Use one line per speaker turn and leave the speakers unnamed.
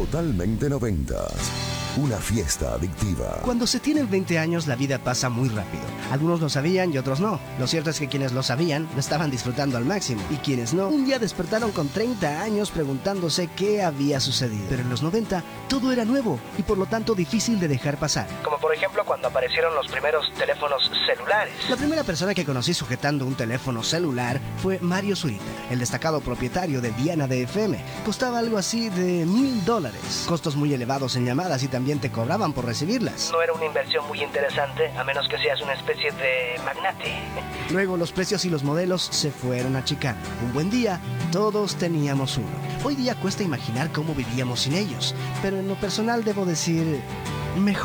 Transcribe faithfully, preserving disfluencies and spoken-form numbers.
Totalmente noventas. Una fiesta adictiva.
Cuando se tienen veinte años, la vida pasa muy rápido. Algunos lo sabían y otros no. Lo cierto es que quienes lo sabían lo estaban disfrutando al máximo. Y quienes no, un día despertaron con treinta años preguntándose qué había sucedido. Pero en los noventa, todo era nuevo y por lo tanto difícil de dejar pasar. Como por ejemplo cuando aparecieron los primeros teléfonos celulares. La primera persona que conocí sujetando un teléfono celular fue Mario Zurita, el destacado propietario de Diana de F M. Costaba algo así de mil dólares. Costos muy elevados en llamadas y también te cobraban por recibirlas. No era una inversión muy interesante, a menos que seas una especie de magnate. Luego los precios y los modelos se fueron achicando. Un buen día, todos teníamos uno. Hoy día cuesta imaginar cómo vivíamos sin ellos, pero en lo personal debo decir, mejor.